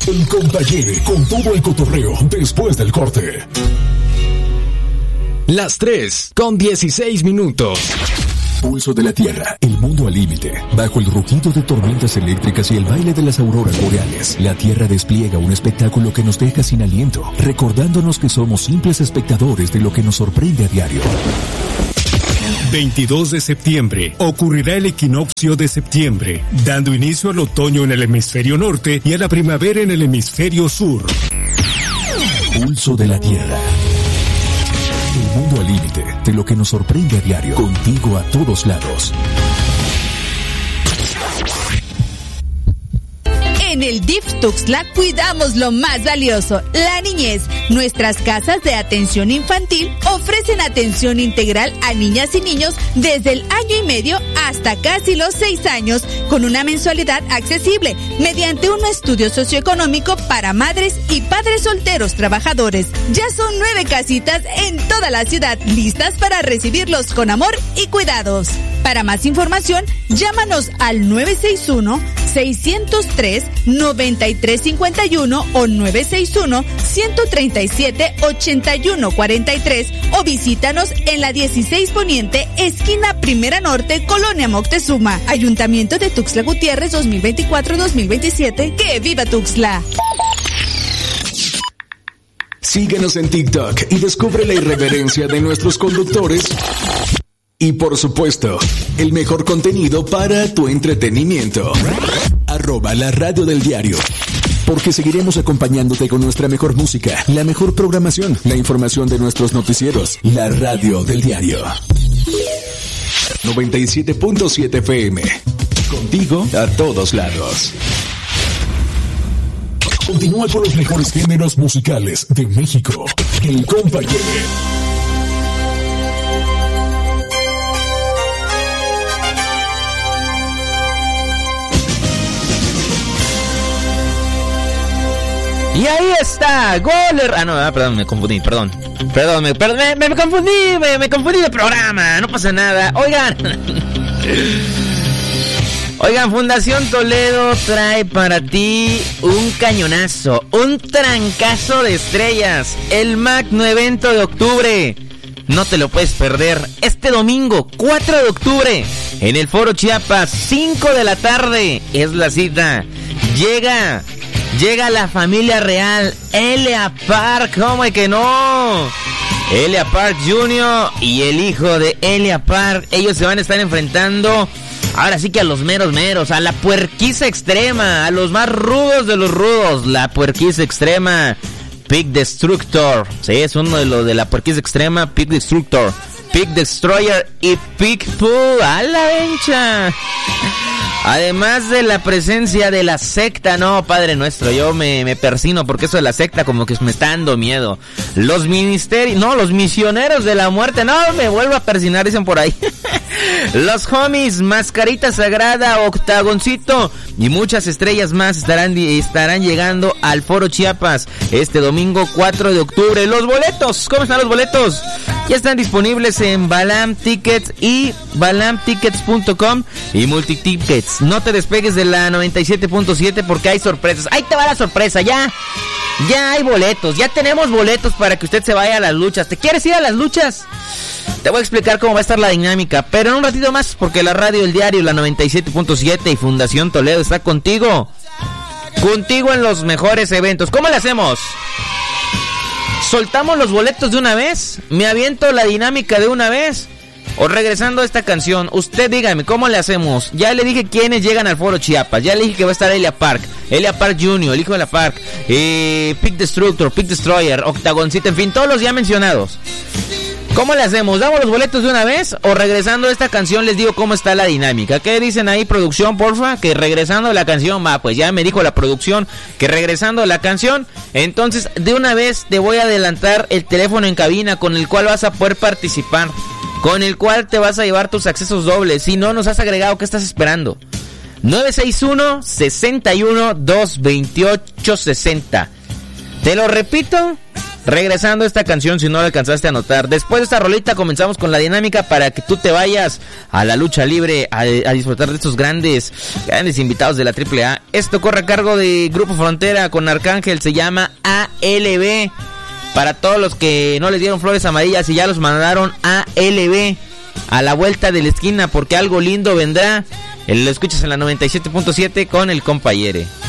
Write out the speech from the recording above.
El Compañere, con todo el cotorreo después del corte. Las 3:16. Pulso de la Tierra, el mundo al límite. Bajo el rugido de tormentas eléctricas y el baile de las auroras boreales, la Tierra despliega un espectáculo que nos deja sin aliento, recordándonos que somos simples espectadores de lo que nos sorprende a diario. 22 de septiembre ocurrirá el equinoccio de septiembre, dando inicio al otoño en el hemisferio norte y a la primavera en el hemisferio sur. Pulso de la Tierra. El mundo al límite de lo que nos sorprende a diario. Contigo a todos lados. En el DIF Tuxtla cuidamos lo más valioso, la niñez. Nuestras casas de atención infantil ofrecen atención integral a niñas y niños desde el 1.5 años hasta casi los 6 años, con una mensualidad accesible, mediante un estudio socioeconómico para madres y padres solteros trabajadores. Ya son 9 casitas en toda la ciudad, listas para recibirlos con amor y cuidados. Para más información, llámanos al 961-603-9351 o 961-137-8143 o visítanos en la 16 Poniente, esquina Primera Norte, Colonia Moctezuma. Ayuntamiento de Tuxtla Gutiérrez 2024-2027. ¡Que viva Tuxtla! Síguenos en TikTok y descubre la irreverencia de nuestros conductores. Y por supuesto, el mejor contenido para tu entretenimiento. @la radio del diario. Porque seguiremos acompañándote con nuestra mejor música, la mejor programación, la información de nuestros noticieros. La radio del diario. 97.7 FM. Contigo a todos lados. Continúa con los mejores géneros musicales de México. El Compañere. Y ahí está, Goler. Perdón, me confundí, perdón, me confundí de programa, no pasa nada. Oigan, Fundación Toledo trae para ti un cañonazo, un trancazo de estrellas, el magno evento de octubre. No te lo puedes perder, este domingo 4 de octubre, en el Foro Chiapas, 5 de la tarde, es la cita. Llega la familia real, Elia Park, ¿cómo es que no? Elia Park Jr. y el hijo de Elia Park, ellos se van a estar enfrentando, ahora sí que a los meros, a la puerquiza extrema, a los más rudos de los rudos, la puerquiza extrema, Pig Destructor, sí, es uno de los de la puerquiza extrema, Pig Destructor, Pig Destroyer y Pig Pool, a la vencha. Además de la presencia de la secta, no, Padre Nuestro, yo me persino porque eso de la secta como que me está dando miedo. Los misioneros de la muerte, no, me vuelvo a persinar, dicen por ahí. Los homies, Mascarita Sagrada, Octagoncito y muchas estrellas más estarán llegando al Foro Chiapas este domingo 4 de octubre. Los boletos, ¿cómo están los boletos? Ya están disponibles en Balam Tickets y balamtickets.com y Multitickets. No te despegues de la 97.7 porque hay sorpresas. Ahí te va la sorpresa, ya hay boletos, ya tenemos boletos para que usted se vaya a las luchas. ¿Te quieres ir a las luchas? Te voy a explicar cómo va a estar la dinámica, pero en un ratito más, porque la radio El Diario, la 97.7 y Fundación Toledo está contigo en los mejores eventos. ¿Cómo le hacemos? ¿Soltamos los boletos de una vez? ¿Me aviento la dinámica de una vez? O regresando a esta canción, usted dígame, ¿cómo le hacemos? Ya le dije quiénes llegan al Foro Chiapas, ya le dije que va a estar Elia Park Jr., el hijo de la Park, Pig Destructor, Pig Destroyer, Octagoncito, en fin, todos los ya mencionados. ¿Cómo le hacemos? ¿Damos los boletos de una vez? O regresando a esta canción les digo cómo está la dinámica. ¿Qué dicen ahí, producción, porfa? Que regresando a la canción, pues ya me dijo la producción que regresando a la canción. Entonces, de una vez te voy a adelantar el teléfono en cabina con el cual vas a poder participar, con el cual te vas a llevar tus accesos dobles. Si no nos has agregado, ¿qué estás esperando? 961-61-228-60. Te lo repito, Regresando a esta canción, si no la alcanzaste a notar, después de esta rolita comenzamos con la dinámica para que tú te vayas a la lucha libre a disfrutar de estos grandes invitados de la AAA. Esto corre a cargo de Grupo Frontera con Arcángel, se llama ALB. Para todos los que no les dieron flores amarillas y ya los mandaron ALB, a la vuelta de la esquina, porque algo lindo vendrá. Lo escuchas en la 97.7 con el compa Yere.